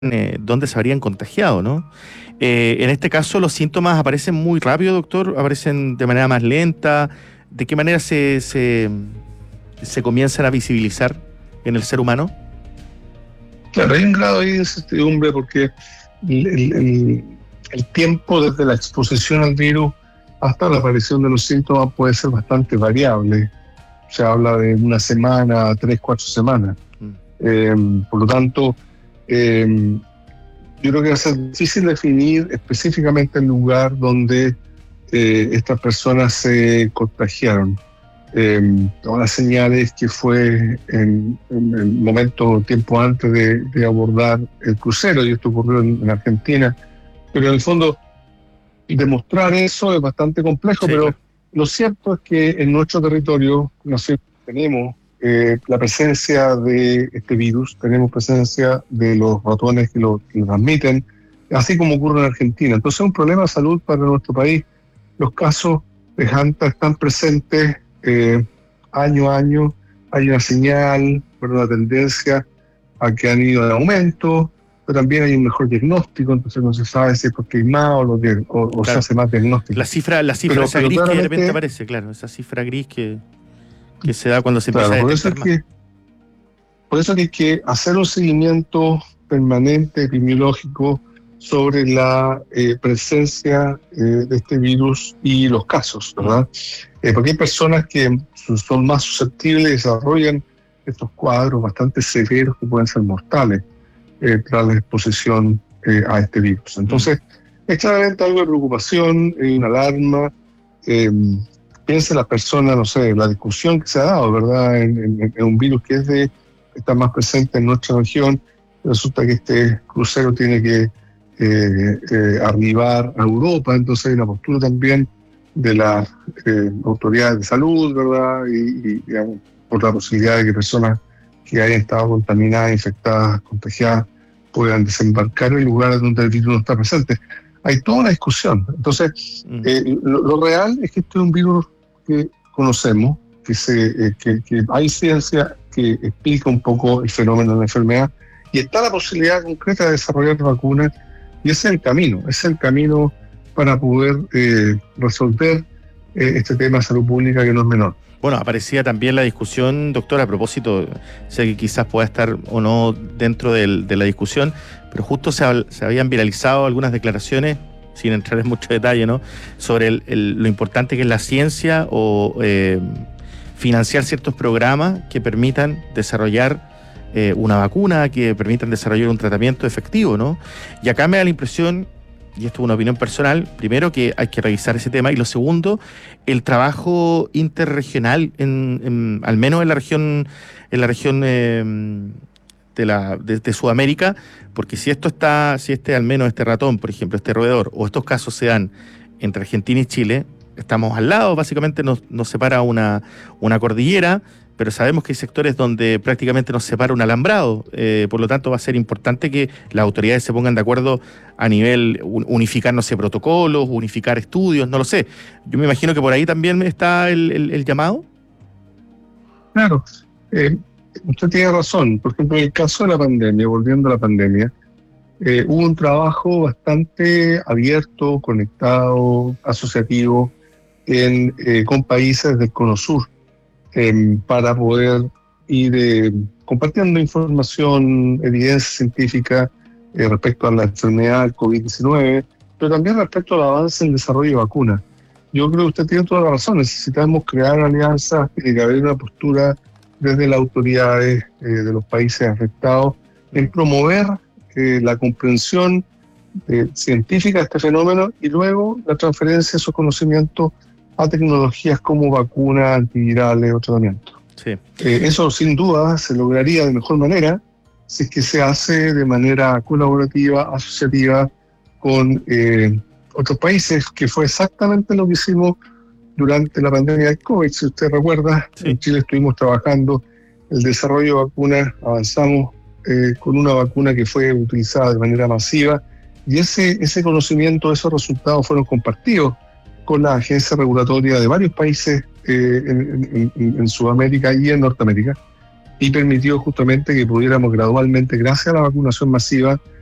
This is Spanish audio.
dónde se habrían contagiado, ¿no? En este caso, los síntomas aparecen muy rápido, doctor, aparecen de manera más lenta. ¿De qué manera se comienzan a visibilizar en el ser humano? Claro, hay un grado ahí de incertidumbre porque el tiempo desde la exposición al virus hasta la aparición de los síntomas puede ser bastante variable. Se habla de una semana, 3, 4 semanas. Por lo tanto, yo creo que va a ser difícil definir específicamente el lugar donde estas personas se contagiaron. Todas las señales que fue en el momento, tiempo antes de abordar el crucero, y esto ocurrió en Argentina, pero en el fondo demostrar eso es bastante complejo, sí, pero lo cierto es que en nuestro territorio tenemos la presencia de este virus, tenemos presencia de los ratones que lo transmiten, así como ocurre en Argentina. Entonces es un problema de salud para nuestro país. Los casos de Hanta están presentes año a año. Hay una señal, una tendencia a que han ido en aumento, pero también hay un mejor diagnóstico, entonces no se sabe si es porque hay más o claro, se hace más diagnóstico. La cifra esa gris que de repente aparece, claro, esa cifra gris que se da cuando se empieza a detectar más. Por eso que hay que hacer un seguimiento permanente, epidemiológico, sobre la presencia de este virus y los casos, ¿verdad? Porque hay personas que son más susceptibles y desarrollan estos cuadros bastante severos que pueden ser mortales tras la exposición a este virus. Entonces, es claramente algo de preocupación, una alarma. Piensa la persona, no sé, la discusión que se ha dado, ¿verdad?, en un virus que está más presente en nuestra región. Resulta que este crucero tiene que arribar a Europa, entonces hay una postura también de las autoridades de salud, ¿verdad?, y digamos, por la posibilidad de que personas que hayan estado contaminadas, infectadas, contagiadas, puedan desembarcar en lugares donde el virus no está presente. Hay toda una discusión. Entonces, lo real es que este es un virus que conocemos, que hay ciencia que explica un poco el fenómeno de la enfermedad, y está la posibilidad concreta de desarrollar vacunas, y ese es el camino para poder resolver este tema de salud pública que no es menor. Bueno, aparecía también la discusión, doctor, a propósito, sé que quizás pueda estar o no dentro de la discusión, pero justo se habían viralizado algunas declaraciones, sin entrar en mucho detalle, ¿no?, sobre lo importante que es la ciencia o financiar ciertos programas que permitan desarrollar una vacuna, que permitan desarrollar un tratamiento efectivo, ¿no? Y acá me da la impresión, y esto es una opinión personal, primero que hay que revisar ese tema, y lo segundo, el trabajo interregional, al menos en la región de Sudamérica, porque si al menos este ratón, por ejemplo, este roedor, o estos casos se dan entre Argentina y Chile, estamos al lado, básicamente nos separa una cordillera, pero sabemos que hay sectores donde prácticamente nos separa un alambrado, por lo tanto va a ser importante que las autoridades se pongan de acuerdo a nivel unificar, no sé, protocolos, unificar estudios, no lo sé. Yo me imagino que por ahí también está el llamado. Claro, usted tiene razón. Por ejemplo, en el caso de la pandemia, volviendo a la pandemia, hubo un trabajo bastante abierto, conectado, asociativo, con países del Cono Sur, para poder ir compartiendo información, evidencia científica respecto a la enfermedad del COVID-19, pero también respecto al avance en el desarrollo de vacunas. Yo creo que usted tiene toda la razón, necesitamos crear alianzas, tiene que haber una postura desde las autoridades de los países afectados en promover la comprensión científica de este fenómeno y luego la transferencia de esos conocimientos a tecnologías como vacunas, antivirales o tratamientos. Sí. Eso sin duda se lograría de mejor manera si es que se hace de manera colaborativa, asociativa con otros países, que fue exactamente lo que hicimos durante la pandemia del COVID. Si usted recuerda, sí, en Chile estuvimos trabajando el desarrollo de vacunas, avanzamos con una vacuna que fue utilizada de manera masiva, y ese conocimiento, esos resultados fueron compartidos con la agencia regulatoria de varios países en Sudamérica y en Norteamérica, y permitió justamente que pudiéramos gradualmente, gracias a la vacunación masiva,